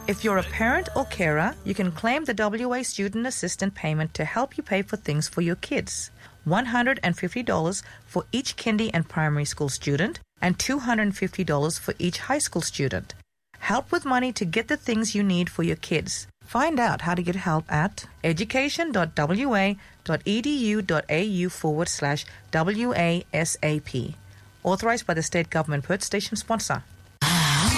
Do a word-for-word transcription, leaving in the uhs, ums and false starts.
If you're a parent or carer, you can claim the W A Student Assistant payment to help you pay for things for your kids. one hundred fifty dollars for each kindy and primary school student and two hundred fifty dollars for each high school student. Help with money to get the things you need for your kids. Find out how to get help at education.wa.edu.au forward slash WASAP. Authorized by the State Government. Perth Station sponsor.